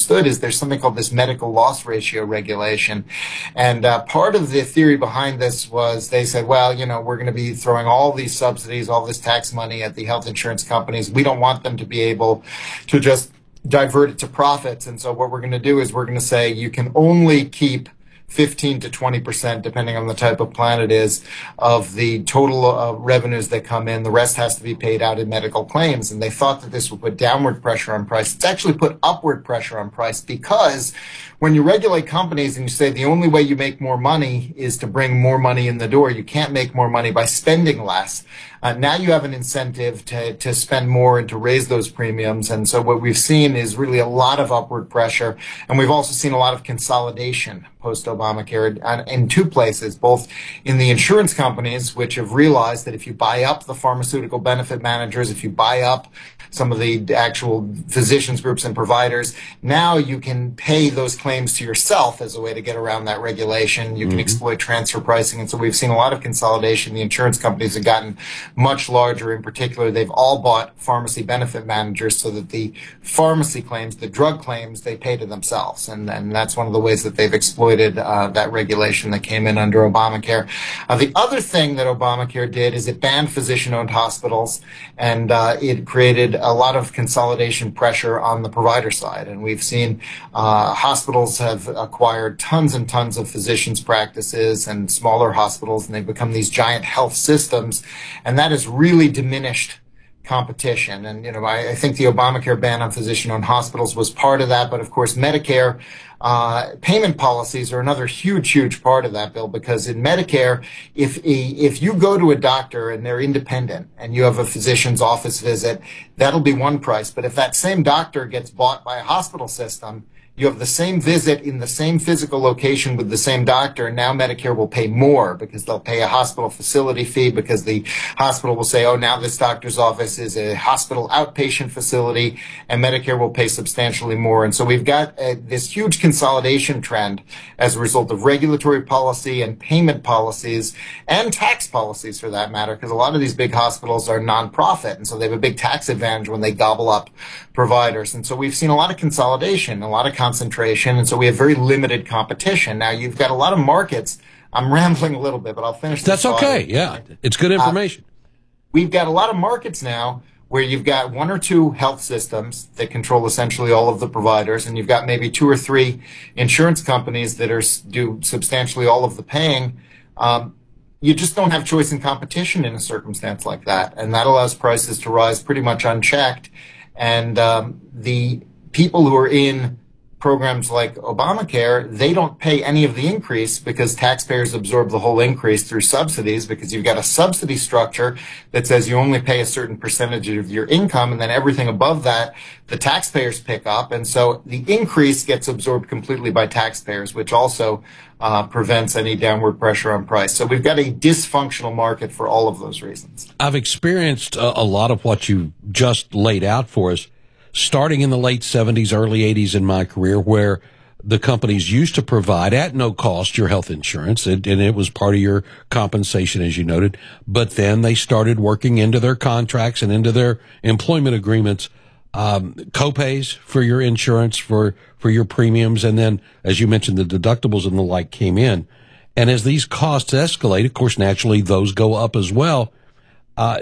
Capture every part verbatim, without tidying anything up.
understood is there's something called this medical loss ratio regulation. And uh, part of the theory behind this was they said, well, you know, we're going to be throwing all these subsidies, all this tax money at the health insurance companies. We don't want them to be able to just divert it to profits. And so what we're going to do is we're going to say you can only keep fifteen to twenty percent, depending on the type of plan it is, of the total uh, revenues that come in. The rest has to be paid out in medical claims. And they thought that this would put downward pressure on price. It's actually put upward pressure on price, because when you regulate companies and you say the only way you make more money is to bring more money in the door, you can't make more money by spending less. Uh, now you have an incentive to, to spend more and to raise those premiums. And so what we've seen is really a lot of upward pressure. And we've also seen a lot of consolidation post-Obamacare in two places, both in the insurance companies, which have realized that if you buy up the pharmaceutical benefit managers, if you buy up some of the actual physicians groups and providers, now you can pay those claims to yourself as a way to get around that regulation. You can mm-hmm. exploit transfer pricing. And so we've seen a lot of consolidation. The insurance companies have gotten much larger. In particular, they've all bought pharmacy benefit managers so that the pharmacy claims, the drug claims, they pay to themselves. And, and that's one of the ways that they've exploited uh, that regulation that came in under Obamacare. Uh, the other thing that Obamacare did is it banned physician-owned hospitals, and uh, it created a lot of consolidation pressure on the provider side. And we've seen uh, hospitals have acquired tons and tons of physicians' practices and smaller hospitals, and they've become these giant health systems. And that has really diminished competition. And, you know, I, I think the Obamacare ban on physician-owned hospitals was part of that. But, of course, Medicare uh, payment policies are another huge, huge part of that bill, because in Medicare, if if you go to a doctor and they're independent and you have a physician's office visit, that'll be one price. But if that same doctor gets bought by a hospital system, you have the same visit in the same physical location with the same doctor, and now Medicare will pay more because they'll pay a hospital facility fee, because the hospital will say, oh, now this doctor's office is a hospital outpatient facility, and Medicare will pay substantially more. And so we've got uh, this huge consolidation trend as a result of regulatory policy and payment policies and tax policies, for that matter, because a lot of these big hospitals are nonprofit, and so they have a big tax advantage when they gobble up providers. And so we've seen a lot of consolidation, a lot of concentration, and so we have very limited competition. Now, you've got a lot of markets. I'm rambling a little bit, but I'll finish this. That's okay, yeah. It's good information. Uh, we've got a lot of markets now where you've got one or two health systems that control essentially all of the providers, and you've got maybe two or three insurance companies that are do substantially all of the paying. Um, you just don't have choice in competition in a circumstance like that, and that allows prices to rise pretty much unchecked. And um, the people who are in programs like Obamacare, they don't pay any of the increase because taxpayers absorb the whole increase through subsidies, because you've got a subsidy structure that says you only pay a certain percentage of your income, and then everything above that, the taxpayers pick up. And so the increase gets absorbed completely by taxpayers, which also uh, prevents any downward pressure on price. So we've got a dysfunctional market for all of those reasons. I've experienced a, a lot of what you just laid out for us, starting in the late seventies, early eighties in my career, where the companies used to provide at no cost your health insurance, and, and it was part of your compensation, as you noted. But then they started working into their contracts and into their employment agreements, um, copays for your insurance, for, for your premiums. And then, as you mentioned, the deductibles and the like came in. And as these costs escalate, of course, naturally, those go up as well. Uh,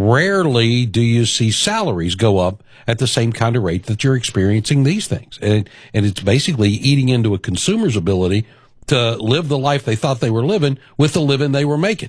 rarely do you see salaries go up at the same kind of rate that you're experiencing these things. And, and it's basically eating into a consumer's ability to live the life they thought they were living with the living they were making.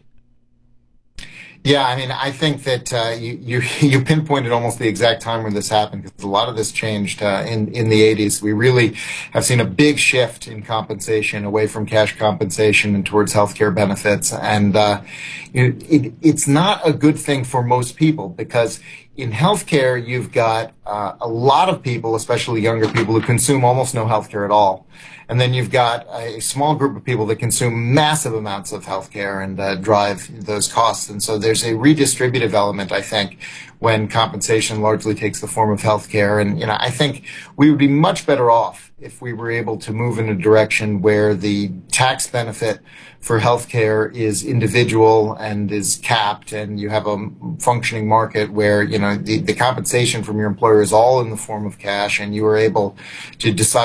Yeah, I mean, I think that uh, you, you you pinpointed almost the exact time when this happened, because a lot of this changed uh, in, in the eighties. We really have seen a big shift in compensation away from cash compensation and towards healthcare benefits. And uh, it, it, it's not a good thing for most people, because in healthcare, you've got uh, a lot of people, especially younger people, who consume almost no healthcare at all. And then you've got a small group of people that consume massive amounts of healthcare and uh, drive those costs. And so there's a redistributive element, I think, when compensation largely takes the form of healthcare. And, you know, I think we would be much better off if we were able to move in a direction where the tax benefit for healthcare is individual and is capped, and you have a functioning market where, you know, the, the compensation from your employer is all in the form of cash, and you are able to decide